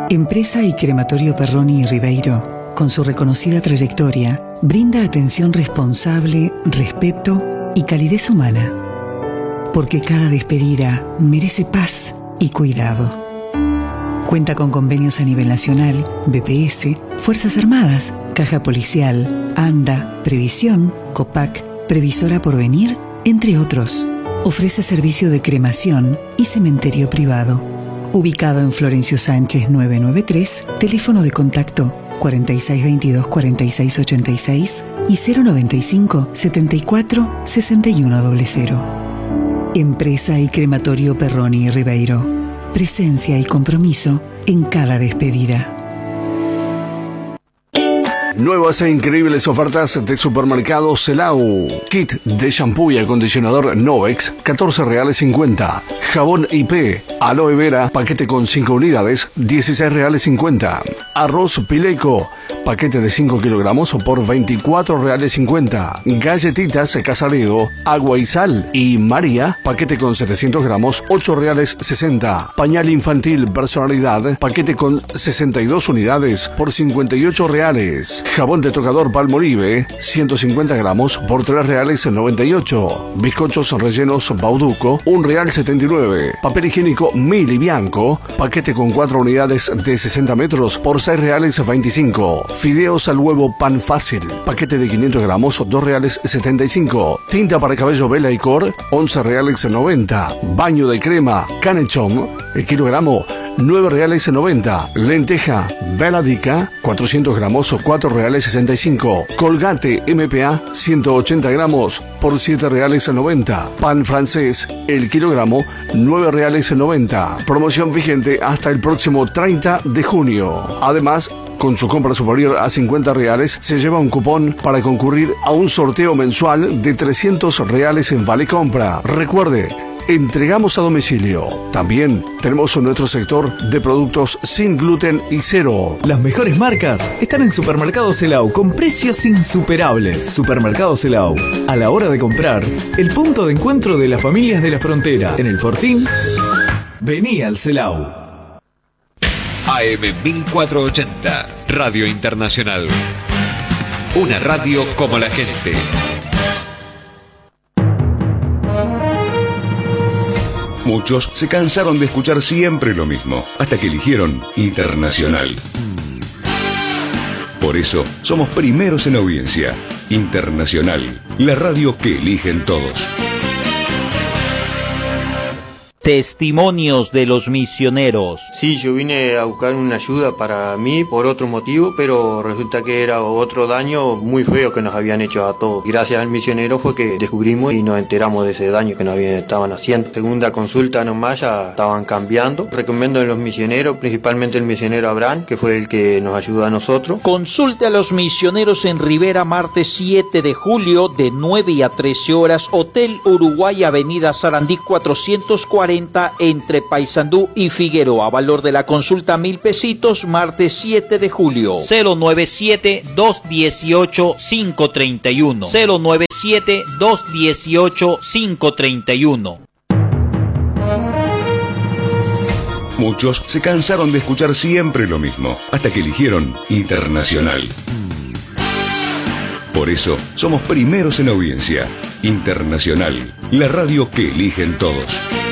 Empresa y Crematorio Perroni y Ribeiro, con su reconocida trayectoria, brinda atención responsable, respeto y calidez humana. Porque cada despedida merece paz y cuidado. Cuenta con convenios a nivel nacional, BPS, Fuerzas Armadas, Caja Policial, ANDA, Previsión, COPAC, Previsora Porvenir, entre otros. Ofrece servicio de cremación y cementerio privado. Ubicado en Florencio Sánchez 993, teléfono de contacto 4622-4686 y 095-74-6100. Empresa y Crematorio Perroni y Ribeiro. Presencia y compromiso en cada despedida. Nuevas e increíbles ofertas de Supermercado Celau. Kit de shampoo y acondicionador Novex, 14 reales 50. Jabón IP, aloe vera, paquete con 5 unidades, 16 reales 50. Arroz Pileco, paquete de 5 kilogramos por 24 reales 50. Galletitas Casaredo, agua y sal y María, paquete con 700 gramos, 8 reales 60. Pañal infantil personalidad, paquete con 62 unidades por 58 reales. Jabón de tocador Palmolive, 150 gramos por 3 reales 98. Bizcochos rellenos Bauduco, 1 real 79. Papel higiénico Mili Bianco, paquete con 4 unidades de 60 metros por 6 reales 25. Fideos al huevo Pan Fácil, paquete de 500 gramos, 2 reales 75. Tinta para cabello Bella y Cor, 11 reales 90. Baño de crema Canechón, el kilogramo, 9 reales 90. Lenteja Veladica, 400 gramos o 4 reales 65. Colgate MPA, 180 gramos por 7 reales 90. Pan francés, el kilogramo, 9 reales 90. Promoción vigente hasta el próximo 30 de junio. Además, con su compra superior a 50 reales, se lleva un cupón para concurrir a un sorteo mensual de 300 reales en Vale Compra. Recuerde, entregamos a domicilio. También tenemos nuestro sector de productos sin gluten y cero. Las mejores marcas están en Supermercado Celau con precios insuperables. Supermercado Celau, a la hora de comprar, el punto de encuentro de las familias de la frontera. En el Fortín, vení al Celau. AM 1480, Radio Internacional. Una radio como la gente. Muchos se cansaron de escuchar siempre lo mismo, hasta que eligieron Internacional. Por eso, somos primeros en audiencia. Internacional, la radio que eligen todos. Testimonios de los misioneros. Sí, yo vine a buscar una ayuda para mí por otro motivo, pero resulta que era otro daño muy feo que nos habían hecho a todos. Gracias al misionero fue que descubrimos y nos enteramos de ese daño que nos estaban haciendo. Segunda consulta nomás ya estaban cambiando. Recomiendo a los misioneros, principalmente el misionero Abraham, que fue el que nos ayudó a nosotros. Consulte a los misioneros en Rivera, martes 7 de julio, de 9 a 13 horas, Hotel Uruguay, Avenida Sarandí 440, entre Paysandú y Figueroa. Valor de la consulta 1.000 pesitos, martes 7 de julio. 097-218-531. 097-218-531. Muchos se cansaron de escuchar siempre lo mismo, hasta que eligieron Internacional. Por eso, somos primeros en audiencia. Internacional, la radio que eligen todos.